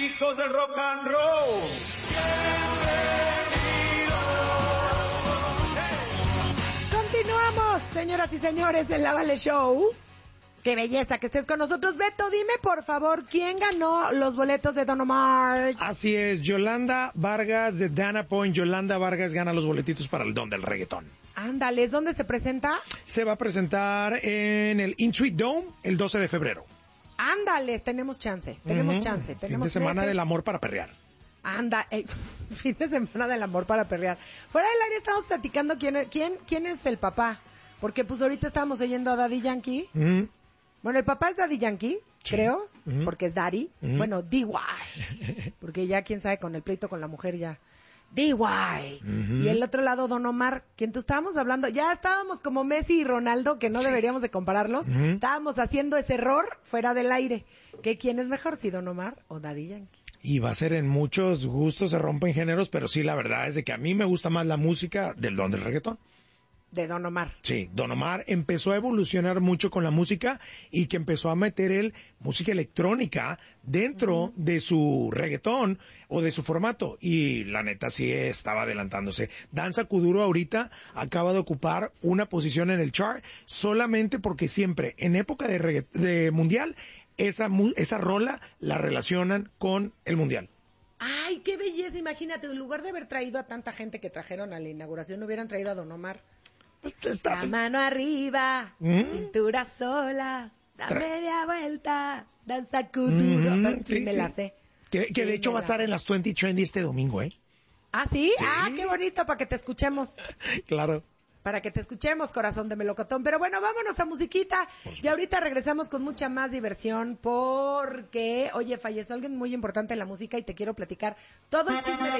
hijos del rock and roll. Continuamos, señoras y señores del La Vale Show. Qué belleza que estés con nosotros. Beto, dime por favor, ¿quién ganó los boletos de Don Omar? Así es, Yolanda Vargas de Dana Point. Yolanda Vargas gana los boletitos para el Don del Reggaetón. Ándale, ¿dónde se presenta? Se va a presentar en el Intuit Dome el 12 de febrero. Ándale, tenemos chance. Fin de semana del amor para perrear. Anda, fin de semana del amor para perrear. Fuera del aire estamos platicando quién es el papá. Porque pues ahorita estábamos oyendo a Daddy Yankee. Bueno, el papá es Daddy Yankee, sí, creo, porque es Daddy. Bueno, DY, porque ya quién sabe con el pleito con la mujer ya. DY. Y el otro lado, Don Omar, quien tú estábamos hablando, ya estábamos como Messi y Ronaldo, que no deberíamos de compararlos. Estábamos haciendo ese error fuera del aire. ¿Que quién es mejor, si Don Omar o Daddy Yankee? Y va a ser en muchos gustos, se rompen géneros, pero sí, la verdad es de que a mí me gusta más la música del Don del Reggaetón. De Don Omar. Sí, Don Omar empezó a evolucionar mucho con la música y que empezó a meter él música electrónica dentro de su reggaetón o de su formato. Y la neta sí estaba adelantándose. Danza Kuduro ahorita acaba de ocupar una posición en el chart solamente porque siempre en época de mundial esa rola la relacionan con el mundial. ¡Ay, qué belleza! Imagínate, en lugar de haber traído a tanta gente que trajeron a la inauguración, hubieran traído a Don Omar. La mano arriba, cintura sola, da media vuelta, danza Kuduro. Sí, me la sé. Que de hecho va a estar en las 20 Trendy este domingo, ¿eh? ¿Ah, sí? Ah, qué bonito, para que te escuchemos. Claro. Para que te escuchemos, corazón de melocotón. Pero bueno, vámonos a musiquita. Y ahorita regresamos con mucha más diversión porque, oye, falleció alguien muy importante en la música y te quiero platicar todo el chisme de